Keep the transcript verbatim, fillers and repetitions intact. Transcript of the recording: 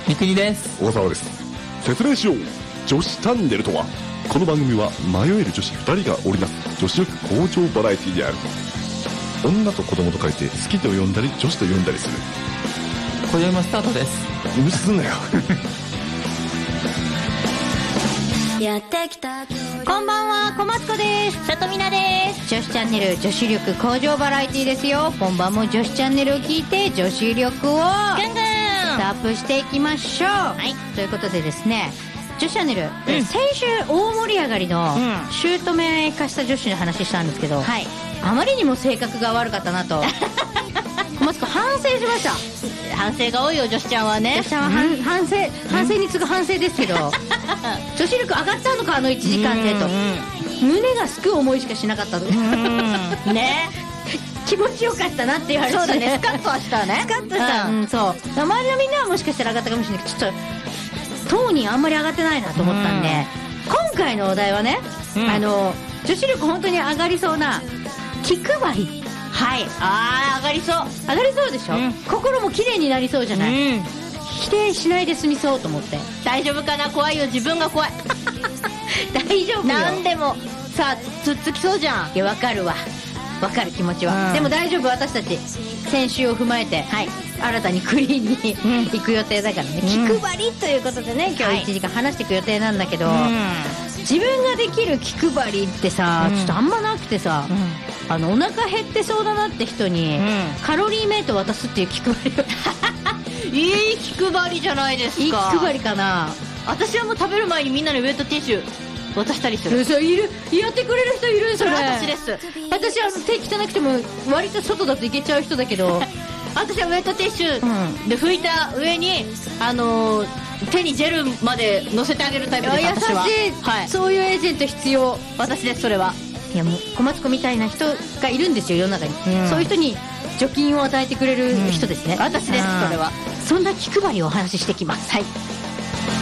三国です。 小沢です。説明しよう。女子チャンネルとは、この番組は迷える女子ふたりが織りなす女子力向上バラエティである。女と子供と書いて好きと呼んだり女子と呼んだりする。 今宵もスタートです。 無視すんなよやってきたこんばんは、小松子です。 里見菜です。 女子チャンネル女子力向上バラエティですよ。今晩も女子チャンネルを聞いて女子力をガンガンスタップしていきましょう。はい、ということでですね、女子チャンネル、うん、先週大盛り上がりの姑化した女子の話したんですけど、はい、あまりにも性格が悪かったなと小松子反省しました。 反省が多いよ、女子ちゃんはね。 女子ちゃんは反、うん、反省反省に次ぐ反省ですけど女子力上がったのか、あのいちじかんでと、胸がすく思いしかしなかったとね気持ちよかったなって言われて、 そうだね、スカッとはしたね。 スカッとした、うん、そう。周りのみんなはもしかしたら上がったかもしれないけど、ちょっと当人あんまり上がってないなと思ったんで、今回のお題はね、うん、あの女子力本当に上がりそうな気配り。 はい、あー、上がりそう。 上がりそうでしょ、うん、心も綺麗になりそうじゃない、うん、否定しないで済みそうと思って。 大丈夫かな、怖いよ、自分が怖い大丈夫よ、 何でもさあつっつきそうじゃん。 いや、わかるわ、わかる気持ちは、うん、でも大丈夫、私たち先週を踏まえて、はい、新たにクリーンに、うん、行く予定だからね、気配りということでね、今日いちじかん話していく予定なんだけど、うん、自分ができる気配りってさ、うん、ちょっとあんまなくてさ、うん、あのお腹減ってそうだなって人に、うん、カロリーメイト渡すっていう気配りをいい気配りじゃないですか。 いい気配りかな。 私はもう食べる前にみんなにウェットティッシュ渡したりする。 そういる、やってくれる人いる。それ私です。 私は手汚くても割と外だといけちゃう人だけど私はウェットティッシュで拭いた上に、あのー、手にジェルまで乗せてあげるタイプです。 優しい、はい、そういうエージェント必要。 私です、それは。 いや、もう小松子みたいな人がいるんですよ、世の中に、うん、そういう人に除菌を与えてくれる人ですね、 うん、私です、それは。 そんな気配りをお話ししてきます。はい。